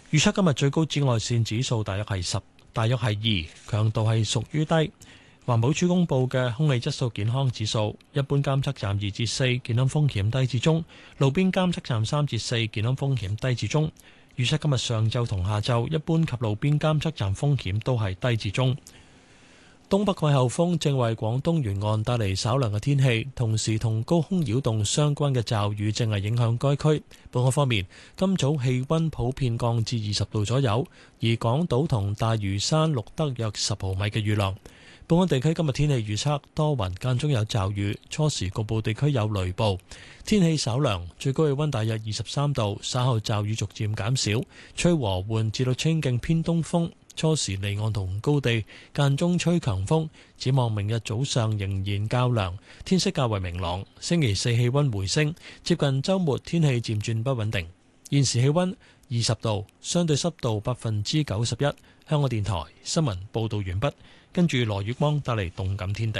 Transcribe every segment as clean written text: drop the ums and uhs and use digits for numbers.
預測今日最高紫外線指數大約係10，大約係2，強度係屬於低。環保署公布嘅空氣質素健康指數，一般監測站2至4，健康風險低至中；路邊監測站3至4，健康風險低至中。預測今日上晝同下晝，一般及路邊監測站風險都係低至中。東北季候風正為廣東沿岸帶嚟稍涼嘅天氣，同時同高空擾動相關嘅驟雨正係影響該區。本港方面，今早氣溫普遍降至20度左右，而港島同大嶼山錄得約10毫米嘅雨量。本港地區今日天氣預測多雲，間中有驟雨，初時局部地區有雷暴，天氣稍涼，最高氣溫大約23度，稍後驟雨逐漸減少，吹和緩至到清勁偏東風。初時離岸同高地間中吹強風，展望明日早上仍然較涼，天色較為明朗。星期四氣溫回升，接近週末天氣漸轉不穩定。現時氣溫20度，相對濕度91%。香港電台新聞報道完畢，跟住羅月光帶嚟動感天地。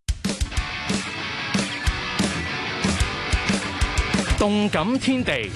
動感天地。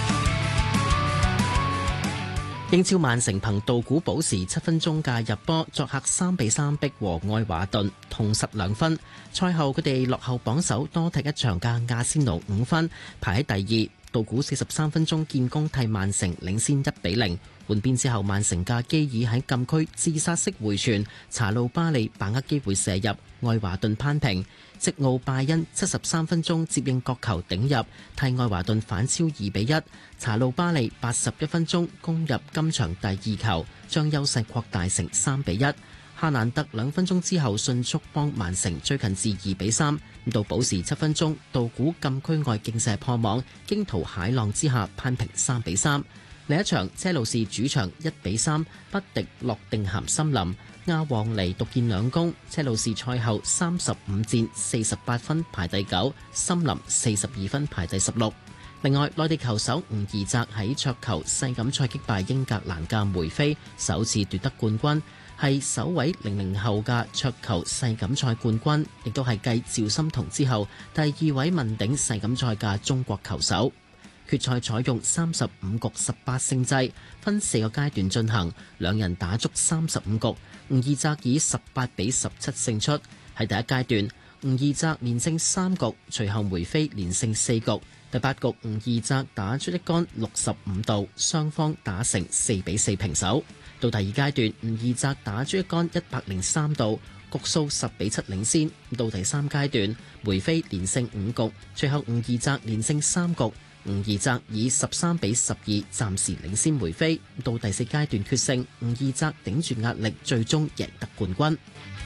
英超曼城憑杜古保時7分鐘嘅入波，作客3-3逼和愛華頓，同失2分。賽後佢哋落後榜首多踢一場嘅阿仙奴5分，排喺第二。杜古43分鐘建功替曼城領先1-0。換邊之後，曼城嘅基爾喺禁區自殺式回傳，查路巴利把握機會射入，愛華頓攀平。積奧拜恩73分鐘接應角球頂入，替愛華頓反超2-1。查路巴利81分鐘攻入今場第2球，將優勢擴大成3-1。夏蘭特2分鐘之後迅速幫曼城追近至2-3。到補時7分鐘，杜古禁區外勁射破網，驚濤駭浪之下攀平3-3。另一場車路士主場1-3不敵諾定咸森林，亞旺尼獨建2功。車路士賽後35戰48分排第9，森林42分排第16。另外，內地球手吳怡澤喺桌球世錦賽擊敗英格蘭嘅梅菲，首次奪得冠軍，係首位00後嘅桌球世錦賽冠軍，亦都係繼趙心童之後第2位問鼎世錦賽嘅中國球手。決賽採用35局18勝制，分4個階段進行，兩人打足35局。吳怡澤以18-17勝出。喺第一階段，吳怡澤連勝3局，隨後梅菲連勝4局。第8局，吳怡澤打出一杆65度，雙方打成4-4平手。到第二階段，吳怡澤打出一杆103度，局數10-7領先。到第三階段，梅菲連勝5局，隨後吳怡澤連勝3局。吳怡澤以13-12暫時領先梅菲。到第四階段決勝，吳怡澤頂住壓力，最終贏得冠軍。